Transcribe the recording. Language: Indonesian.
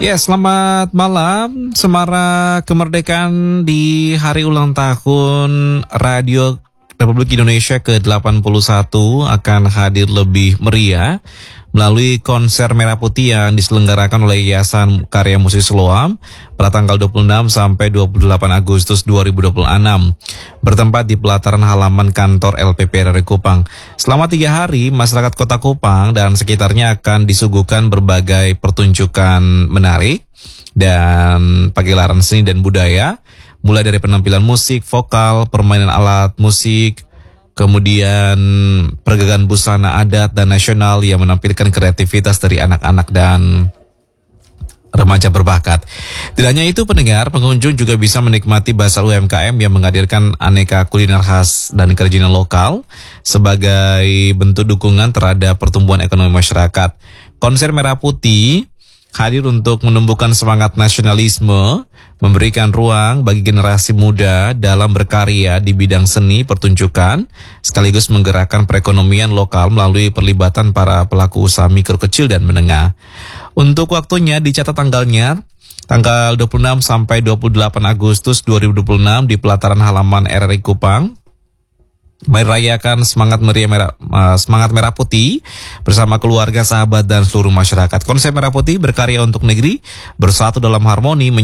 Ya, selamat malam. Semarak kemerdekaan di hari ulang tahun Radio Republik Indonesia ke-81 akan hadir lebih meriah melalui konser Merah Putih yang diselenggarakan oleh Yayasan Karya Musik Siloam pada tanggal 26 sampai 28 Agustus 2026 bertempat di pelataran halaman kantor LPP RRI Kupang. Selama 3 hari, masyarakat Kota Kupang dan sekitarnya akan disuguhkan berbagai pertunjukan menarik dan pagelaran seni dan budaya, mulai dari penampilan musik, vokal, permainan alat musik, kemudian pergerakan busana adat dan nasional yang menampilkan kreativitas dari anak-anak dan remaja berbakat. Tidak hanya itu, pengunjung juga bisa menikmati bazar UMKM yang menghadirkan aneka kuliner khas dan kerajinan lokal sebagai bentuk dukungan terhadap pertumbuhan ekonomi masyarakat. Konser Merah Putih hadir untuk menumbuhkan semangat nasionalisme, memberikan ruang bagi generasi muda dalam berkarya di bidang seni pertunjukan, sekaligus menggerakkan perekonomian lokal melalui perlibatan para pelaku usaha mikro, kecil, dan menengah. Untuk waktunya dicatat tanggalnya, tanggal 26 sampai 28 Agustus 2026 di pelataran halaman RRI Kupang. Mari rayakan semangat Merah Putih bersama keluarga, sahabat, dan seluruh masyarakat. Konsep Merah Putih berkarya untuk negeri, bersatu dalam harmoni.